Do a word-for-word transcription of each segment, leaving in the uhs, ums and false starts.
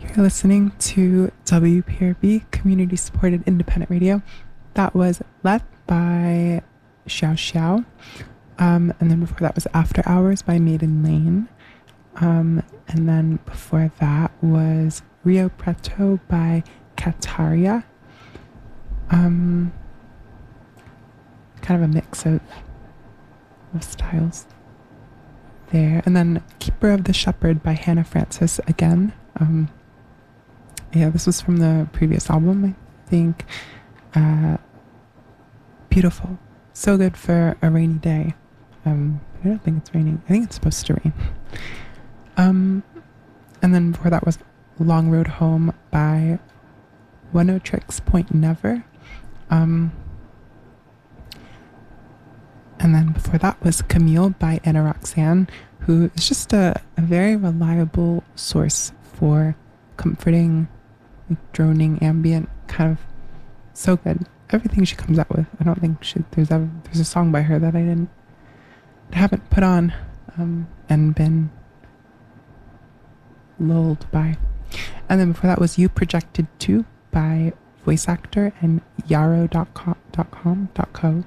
You're listening to W P R B, community supported independent radio. That was Let by Xiao Xiao. Um, and then before that was After Hours by Maiden Lane. Um, and then before that was Rio Preto by Kataria. Um, kind of a mix of, of styles there. And then Keeper of the Shepherd by Hannah Francis again. Um, yeah, this was from the previous album, I think. Uh, beautiful. So good for a rainy day. Um, I don't think it's raining. I think it's supposed to rain. Um, and then before that was Long Road Home by Oneohtrix Point Never. Um, and then before that was Camille by Anna Roxanne, who is just a, a very reliable source for comforting, like, droning, ambient, kind of so good. Everything she comes out with, I don't think she, there's ever, there's a song by her that I didn't haven't put on um, and been lulled by. And then before that was You Projected To by Voice Actor and yarrow dot com dot co.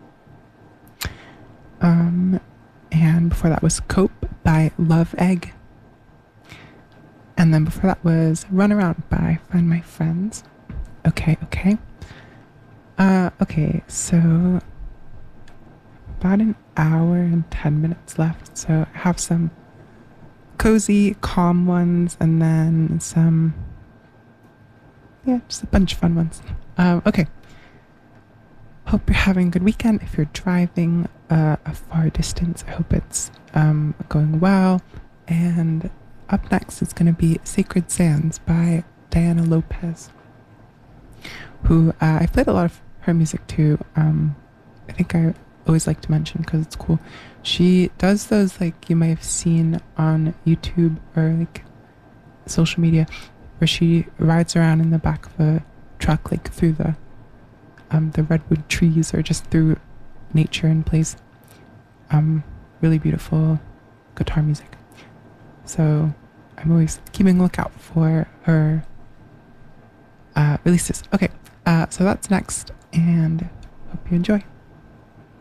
Um, and before that was Cope by Love Egg. And then before that was Run Around by Find My Friends. Okay, okay. Uh, okay, so about an hour and ten minutes left. So I have some cozy, calm ones and then some, yeah, just a bunch of fun ones. Um, okay. Hope you're having a good weekend. If you're driving uh, a far distance, I hope it's um, going well. And up next is going to be Sacred Sands by Diana Lopez, who uh, I've played a lot of her music too. Um, I think I always like to mention because it's cool. She does those, like, you might have seen on YouTube or like social media, where she rides around in the back of a truck, like through the um, the redwood trees or just through nature, and plays um, really beautiful guitar music. So I'm always keeping a lookout for her uh, releases. Okay, uh, so that's next, and hope you enjoy.